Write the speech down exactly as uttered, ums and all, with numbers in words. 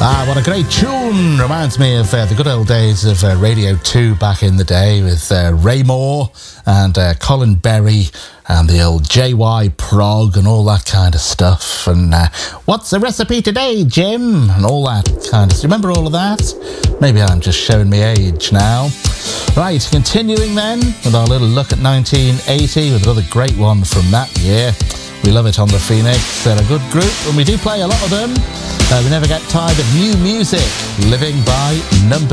Ah, what a great tune. Reminds me of uh, the good old days of uh, Radio two back in the day with uh, Ray Moore and uh, Colin Berry and the old J Y Prog and all that kind of stuff. And uh, what's the recipe today, Jim? And all that kind of stuff. Remember all of that? Maybe I'm just showing me age now. Right, continuing then with our little look at nineteen eighty with another great one from that year. We love it on the Phoenix. They're a good group and we do play a lot of them. Uh, we never get tired of new music. Living by Numbers.